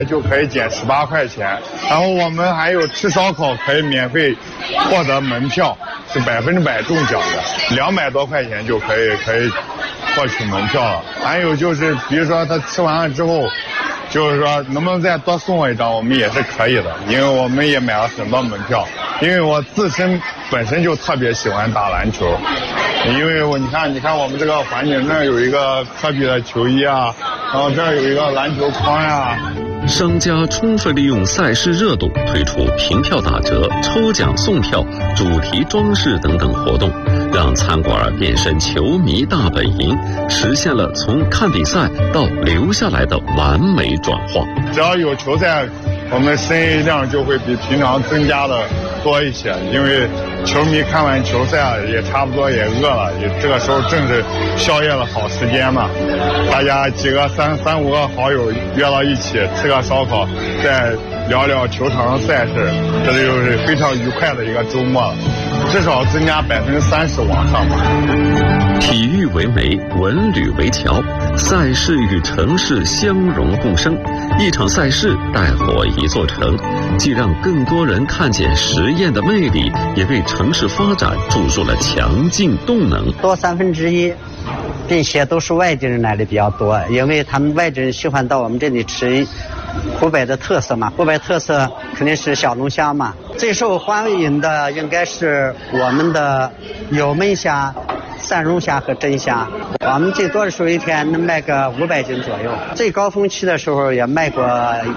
就可以减18块钱，然后我们还有吃烧烤可以免费获得门票，是100%中奖的，200多块钱就可以获取门票了。还有就是比如说他吃完了之后，就是说能不能再多送我一张，我们也是可以的，因为我们也买了很多门票。因为我自身本身就特别喜欢打篮球，因为你看我们这个环境，那儿有一个科比的球衣啊，然后这儿有一个篮球框呀。 商家充分利用赛事热度，推出凭票打折、抽奖送票、主题装饰等等活动，让餐馆变身球迷大本营，实现了从看比赛到留下来的完美转化。 只要有球赛，我们生意量就会比平常增加的多一些，因为球迷看完球赛也差不多也饿了，也这个时候正是宵夜的好时间嘛，大家几个3、5个好友约到一起吃个烧烤，再聊聊球场上赛事，这就是非常愉快的一个周末，至少增加30%往上吧。 体育为媒，文旅为桥，赛事与城市相融共生，一场赛事带火一座城，既让更多人看见实验的魅力，也为城市发展注入了强劲动能。 多1/3，并且都是外地人来的比较多，因为他们外地人喜欢到我们这里吃湖北的特色嘛，湖北特色肯定是小龙虾嘛。最受欢迎的应该是我们的有焖虾、散蓉虾和蒸虾，我们最多的时候一天能卖个500斤左右，最高峰期的时候也卖过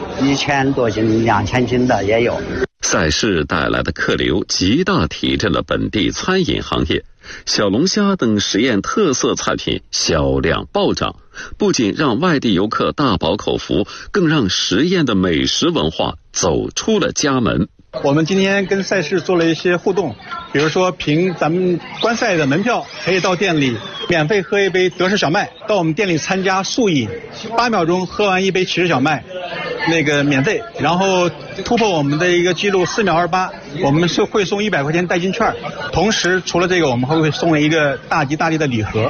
1000多斤、2000斤的也有。 赛事带来的客流极大提振了本地餐饮行业，小龙虾等实验特色菜品销量暴涨，不仅让外地游客大饱口福，更让实验的美食文化走出了家门。 我们今天跟赛事做了一些互动，比如说凭咱们观赛的门票可以到店里免费喝一杯德式小麦，到我们店里参加速饮，8秒钟喝完一杯骑士小麦，那个免费，然后突破我们的一个记录4秒28，我们是会送100块钱代金券，同时除了这个我们还会送一个大吉大利的礼盒。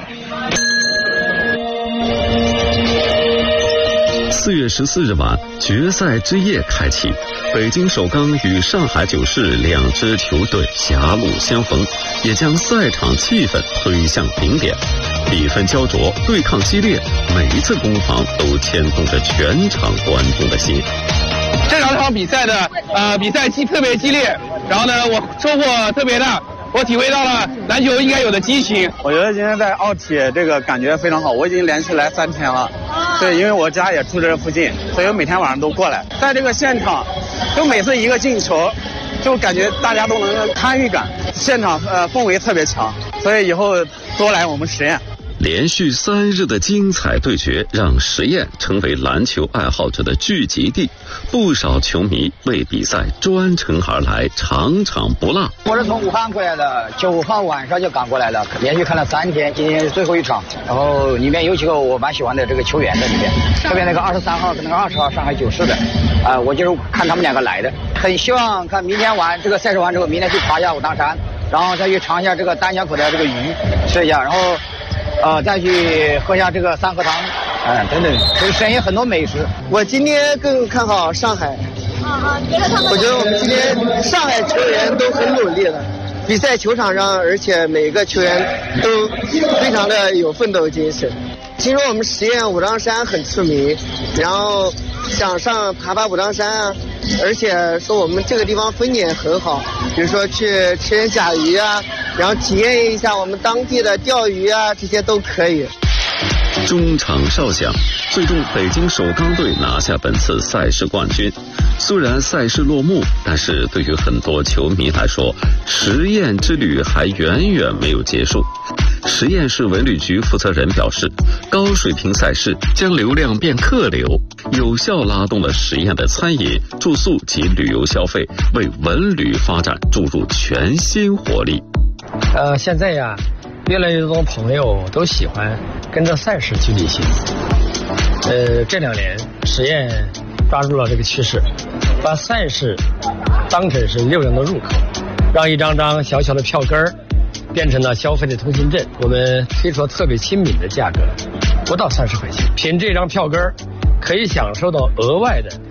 4月14日晚，决赛之夜开启，北京首钢与上海九市2支球队狭路相逢，也将赛场气氛推向顶点。比分焦灼，对抗激烈，每一次攻防都牵动着全场观众的心。 这2场比赛的比赛特别激烈，然后呢，我收获特别大。我体会到了篮球应该有的激情。 我觉得今天在奥体这个感觉非常好，我已经连续来3天了。对，因为我家也住这附近，所以我每天晚上都过来。在这个现场，就每次一个进球，就感觉大家都能参与感，现场氛围特别强，所以以后多来我们实验。 连续3日的精彩对决，让实验成为篮球爱好者的聚集地。不少球迷为比赛专程而来，场场不落。 我是从武汉过来的，9号晚上就赶过来了，连续看了3天，今天是最后一场。然后里面有几个我蛮喜欢的这个球员在里面，特别那个23号跟那个20号上海九市的，我就是看他们2个来的。很希望看明天完这个赛事完之后，明天去爬一下武当山，然后再去尝一下这个丹江口的这个鱼，吃一下，然后。再去喝下这个3合汤，等等，所以实验很多美食。 我今天更看好上海，我觉得我们今天上海球员都很努力了，比赛球场上，而且每个球员都非常的有奋斗精神。听说我们实验武当山很出名，然后想上爬武当山啊，而且说我们这个地方风景很好，比如说去吃点甲鱼啊，然后体验一下我们当地的钓鱼啊，这些都可以。 中场哨响，最终北京首钢队拿下本次赛事冠军。虽然赛事落幕，但是对于很多球迷来说，实验之旅还远远没有结束。实验市文旅局负责人表示，高水平赛事将流量变客流，有效拉动了实验的餐饮、住宿及旅游消费，为文旅发展注入全新活力。 现在呀，越来越多朋友都喜欢跟着赛事去旅行。这2年实验抓住了这个趋势，把赛事当成是流量的入口，让一张张小小的票根变成了消费的通行证。我们推出了特别亲民的价格，不到30块钱，凭这张票根可以享受到额外的